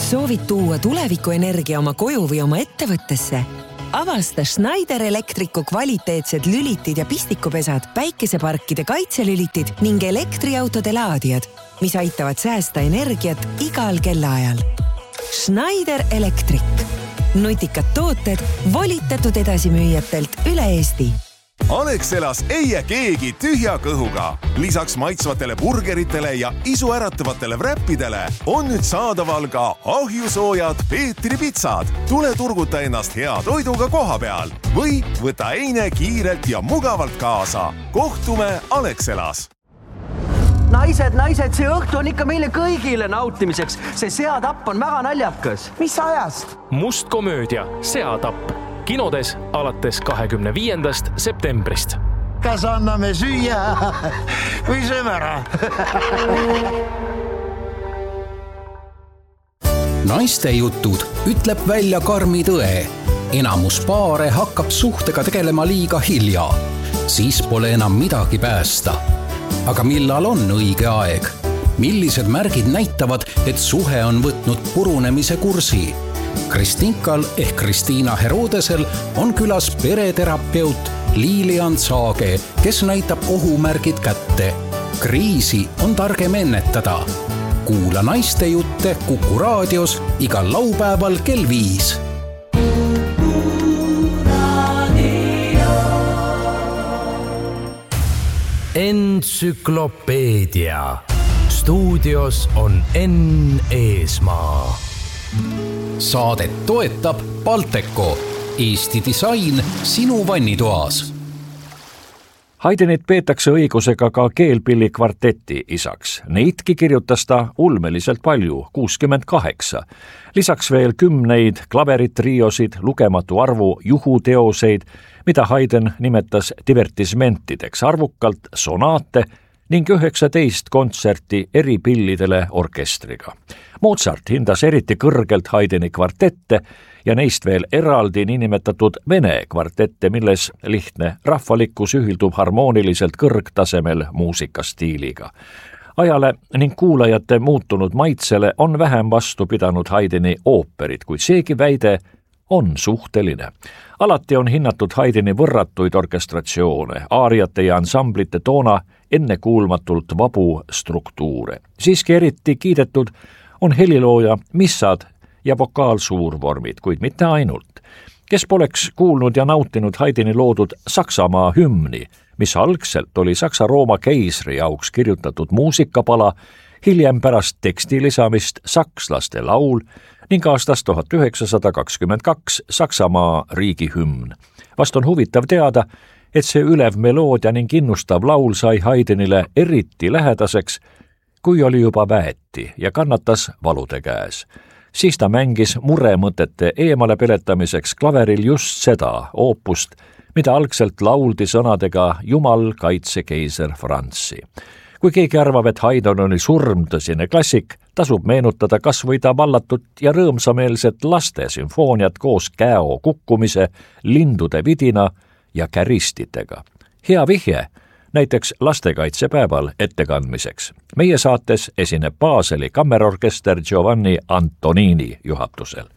Soovid tuua tulevikuenergia oma koju või oma ettevõttesse? Avasta Schneider Electricu kvaliteetsed lülitid ja pistikupesad, päikeseparkide kaitselülitid ning elektriautode laadijad, mis aitavad säästa energiat igal kellaajal. Schneider Electric. Nutikad tooted volitatud edasimüüjatelt üle Eesti. Alexelas ei jää keegi tühja kõhuga. Lisaks maitsvatele burgeritele ja isuäratavatele wrappidele on nüüd saadaval ka ahjusoojad Peetri pitsad. Tule turguta ennast hea toiduga koha peal või võta eine kiirelt ja mugavalt kaasa. Kohtume Alexelas. Naised, see õhtu on ikka meile kõigile nautimiseks. See seatapp on väga naljakas. Mis ajast? Must komöödia Seatapp. Kinodes alates 25. septembrist. Kas anname süüa või sööme ära? Naiste jutud ütleb välja karmi tõe. Enamus paare hakkab suhtega tegelema liiga hilja. Siis pole enam midagi päästa. Aga millal on õige aeg? Millised märgid näitavad, et suhe on võtnud purunemise kursi? Kristinkal ehk Kristiina Herodesel on külas pereterapeut Lilian Saage, kes näitab ohumärgid kätte. Kriisi on targem ennetada. Kuula naiste jutte Kuku raadios igal laupäeval kell 5. Entsüklopeedia. Stuudios on Enn Eesmaa. Saadet toetab Balteco, Eesti disain sinu vannitoas. Haydnit peetakse õigusega ka keelpilli kvarteti isaks. Neidki kirjutas ta ulmeliselt palju, 68. Lisaks veel 10 klaveritriosid, lugematu arvu juhuteoseid, mida Haydn nimetas divertismentideks, arvukalt sonaate ning 19 kontserti eri pillidele orkestriga. Mozart hindas eriti kõrgelt Haydni kvartette ja neist veel eraldi niinimetatud vene kvartette, milles lihtne rahvalikkus ühildub harmooniliselt kõrgtasemel muusikastiiliga. Ajale ning kuulajate muutunud maitsele on vähem vastu pidanud Haydni ooperid, kuid seegi väide on suhteline. Alati on hinnatud Haydni võrratuid orkestratsioone, aariate ja ansamblite toona ennekuulmatult vabu struktuure. Siiski eriti kiidetud on helilooja missad ja vokaalsuurvormid, kuid mitte ainult. Kes poleks kuulnud ja nautinud Haydni loodud Saksamaa hümni, mis algselt oli Saksa-Rooma keisri jaoks kirjutatud muusikapala, hiljem pärast teksti lisamist sakslaste laul ning aastast 1922 Saksamaa riigihümn. Vast on huvitav teada, et see ülev meloodia ning innustav laul sai Haydnile eriti lähedaseks, kui oli juba väeti ja kannatas valude käes. Siis ta mängis muremõtete eemale peletamiseks klaveril just seda oopust, mida algselt lauldi sõnadega Jumal kaitse keiser Franzi. Kui keegi arvab, et Haydn oli surmtõsine klassik, tasub meenutada kas või ta vallatud ja rõõmsameelset laste sümfooniat koos käo kukkumise, lindude vidina ja käristitega. Hea vihje näiteks lastekaitsepäeval ettekandmiseks. Meie saates esineb Baseli kammerorkester Giovanni Antonini juhatusel.